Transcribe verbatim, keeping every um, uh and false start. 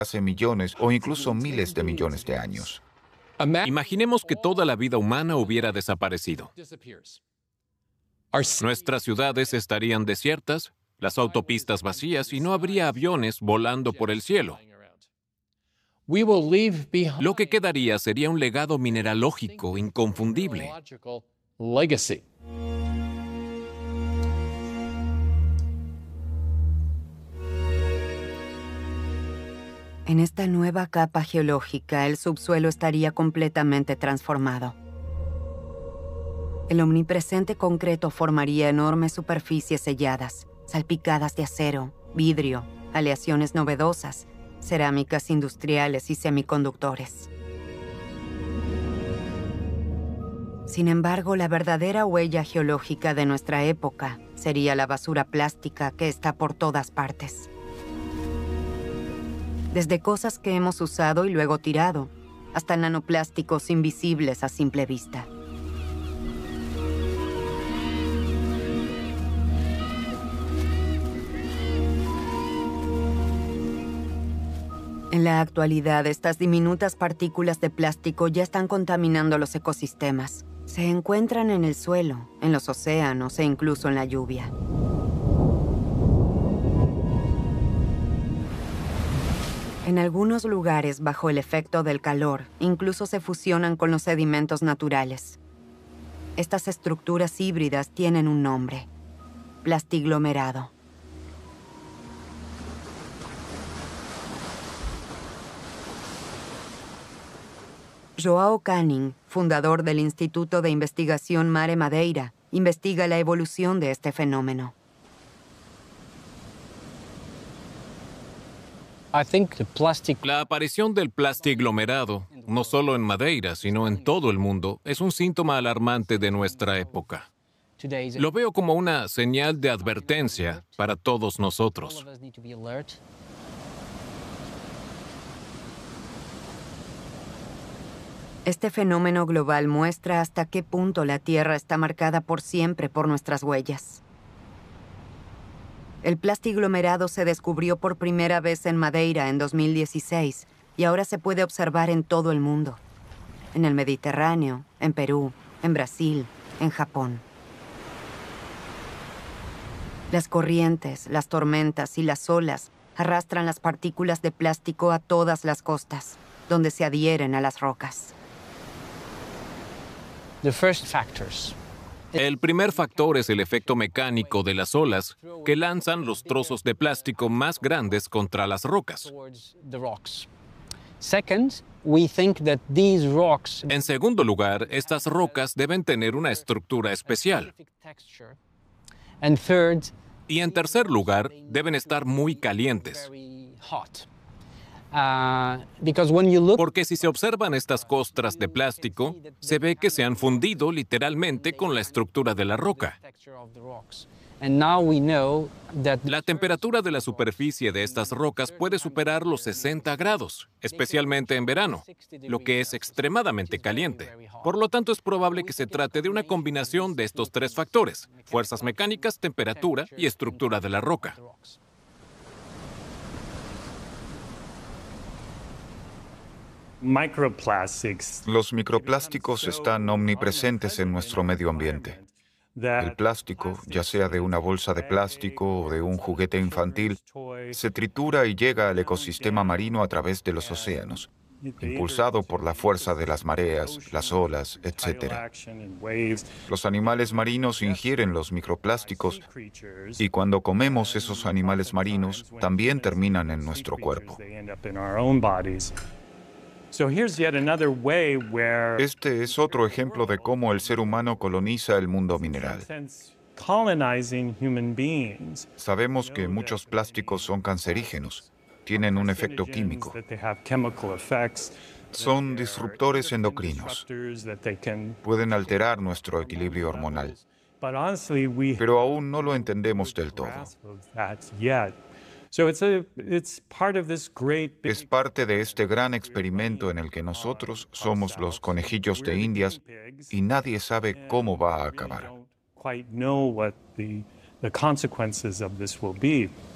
hace millones o incluso miles de millones de años. Imaginemos que toda la vida humana hubiera desaparecido. Nuestras ciudades estarían desiertas, las autopistas vacías y no habría aviones volando por el cielo. Lo que quedaría sería un legado mineralógico inconfundible. En esta nueva capa geológica, el subsuelo estaría completamente transformado. El omnipresente concreto formaría enormes superficies selladas, salpicadas de acero, vidrio, aleaciones novedosas, cerámicas industriales y semiconductores. Sin embargo, la verdadera huella geológica de nuestra época sería la basura plástica que está por todas partes. Desde cosas que hemos usado y luego tirado, hasta nanoplásticos invisibles a simple vista. En la actualidad, estas diminutas partículas de plástico ya están contaminando los ecosistemas. Se encuentran en el suelo, en los océanos e incluso en la lluvia. En algunos lugares, bajo el efecto del calor, incluso se fusionan con los sedimentos naturales. Estas estructuras híbridas tienen un nombre: plastiglomerado. João Canning, fundador del Instituto de Investigación Mare Madeira, investiga la evolución de este fenómeno. La aparición del plastiglomerado, no solo en Madeira, sino en todo el mundo, es un síntoma alarmante de nuestra época. Lo veo como una señal de advertencia para todos nosotros. Este fenómeno global muestra hasta qué punto la Tierra está marcada por siempre por nuestras huellas. El plastiglomerado se descubrió por primera vez en Madeira en dos mil dieciséis y ahora se puede observar en todo el mundo. En el Mediterráneo, en Perú, en Brasil, en Japón. Las corrientes, las tormentas y las olas arrastran las partículas de plástico a todas las costas, donde se adhieren a las rocas. El primer factor es el efecto mecánico de las olas que lanzan los trozos de plástico más grandes contra las rocas. En segundo lugar, estas rocas deben tener una estructura especial. Y en tercer lugar, deben estar muy calientes. Porque si se observan estas costras de plástico, se ve que se han fundido literalmente con la estructura de la roca. La temperatura de la superficie de estas rocas puede superar los sesenta grados, especialmente en verano, lo que es extremadamente caliente. Por lo tanto, es probable que se trate de una combinación de estos tres factores: fuerzas mecánicas, temperatura y estructura de la roca. Los microplásticos están omnipresentes en nuestro medio ambiente. El plástico, ya sea de una bolsa de plástico o de un juguete infantil, se tritura y llega al ecosistema marino a través de los océanos, impulsado por la fuerza de las mareas, las olas, etcétera. Los animales marinos ingieren los microplásticos y cuando comemos esos animales marinos, también terminan en nuestro cuerpo. Este es otro ejemplo de cómo el ser humano coloniza el mundo mineral. Sabemos que muchos plásticos son cancerígenos, tienen un efecto químico. Son disruptores endocrinos. Pueden alterar nuestro equilibrio hormonal. Pero aún no lo entendemos del todo. Es parte de este gran experimento en el que nosotros somos los conejillos de Indias y nadie sabe cómo va a acabar.